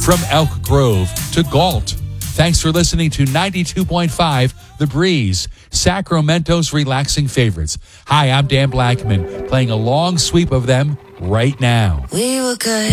from Elk Grove to Galt. Thanks for listening to 92.5 The Breeze, Sacramento's relaxing favorites. Hi, I'm Dan Blackman, playing a long sweep of them right now. We were good.